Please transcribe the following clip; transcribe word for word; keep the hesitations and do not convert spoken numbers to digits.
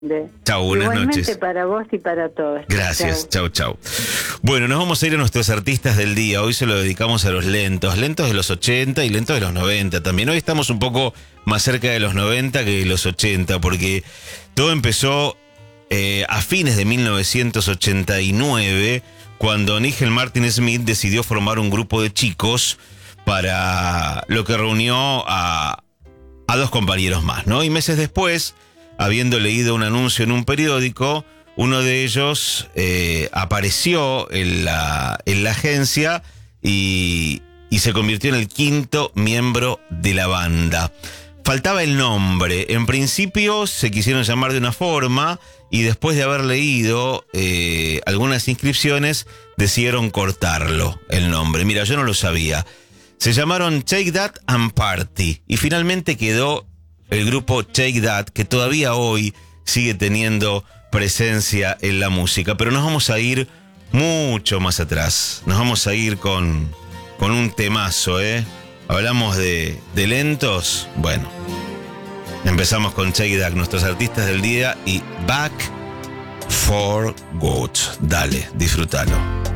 Chau, buenas Igualmente noches. para vos y para todos. Gracias, chau, chau. Bueno, nos vamos a ir a nuestros artistas del día. Hoy se lo dedicamos a los lentos, lentos de los ochenta y lentos de los noventa también. Hoy estamos un poco más cerca de los noventa que de los ochenta, porque todo empezó eh, a fines de mil novecientos ochenta y nueve, cuando Nigel Martin Smith decidió formar un grupo de chicos para lo que reunió a, a dos compañeros más, ¿no? Y meses después, habiendo leído un anuncio en un periódico, uno de ellos eh, apareció en la, en la agencia y, y se convirtió en el quinto miembro de la banda. Faltaba el nombre. En principio se quisieron llamar de una forma y después de haber leído eh, algunas inscripciones decidieron cortarlo, el nombre. Mira, yo no lo sabía. Se llamaron Take That and Party y finalmente quedó el grupo Take That, que todavía hoy sigue teniendo presencia en la música. Pero nos vamos a ir mucho más atrás. Nos vamos a ir con, con un temazo, ¿eh? Hablamos de, de lentos. Bueno, empezamos con Take That, nuestros artistas del día, y Back for Good. Dale, disfrútalo.